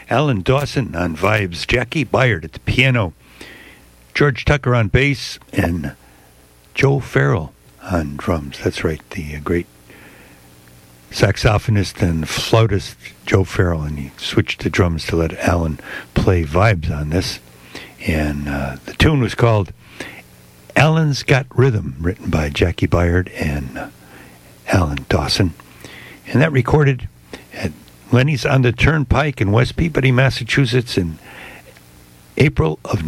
Alan Dawson on vibes, Jackie Byard at the piano, George Tucker on bass, and Joe Farrell on drums. That's right, the great saxophonist and flautist Joe Farrell, and he switched to drums to let Alan play vibes on this. And the tune was called Alan's Got Rhythm, written by Jackie Byard and Alan Dawson. And that recorded at Lenny's on the Turnpike in West Peabody, Massachusetts in April of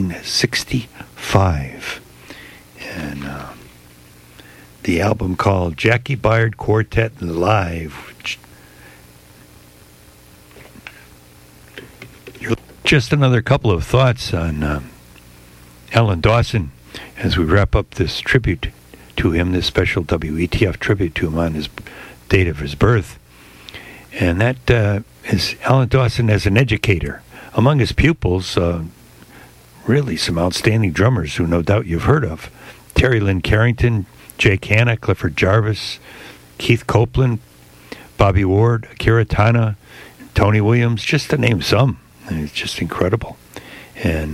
1965. And the album called Jackie Byard Quartet Live. Just another couple of thoughts on Alan Dawson as we wrap up this tribute to him, this special WETF tribute to him on his date of his birth. And that is Alan Dawson as an educator. Among his pupils, really some outstanding drummers who no doubt you've heard of. Terry Lynn Carrington, Jake Hanna, Clifford Jarvis, Keith Copeland, Bobby Ward, Akira Tana, Tony Williams, just to name some. It's just incredible. And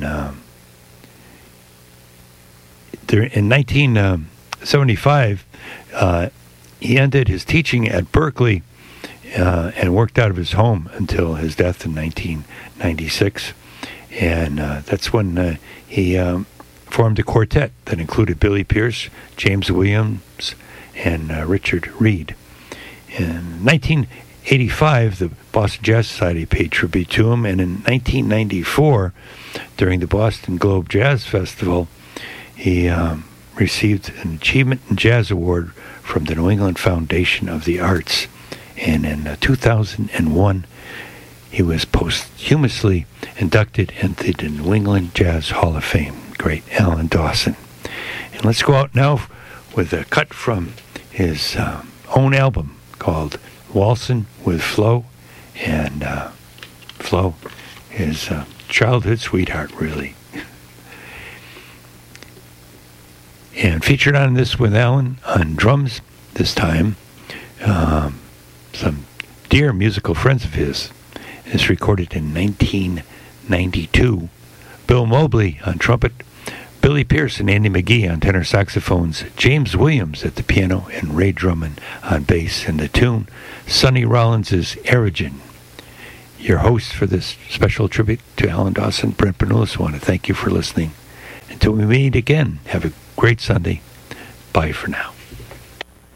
in 1975, he ended his teaching at Berkeley and worked out of his home until his death in 1996. And that's when he formed a quartet that included Billy Pierce, James Williams, and Richard Reed. In 1985, the Boston Jazz Society paid tribute to him, and in 1994, during the Boston Globe Jazz Festival, he received an Achievement in Jazz Award from the New England Foundation of the Arts. And in 2001, he was posthumously inducted into the New England Jazz Hall of Fame. Great Alan Dawson. And let's go out now with a cut from his own album called Waltzin' with Flo. And Flo is a childhood sweetheart, really. And featured on this with Alan on drums this time, some dear musical friends of his. It's recorded in 1992. Bill Mobley on trumpet, Billy Pierce and Andy McGee on tenor saxophones, James Williams at the piano, and Ray Drummond on bass. And the tune, Sonny Rollins' Origin. Your host for this special tribute to Alan Dawson, Brent Bernulis. I want to thank you for listening. Until we meet again, have a great Sunday. Bye for now.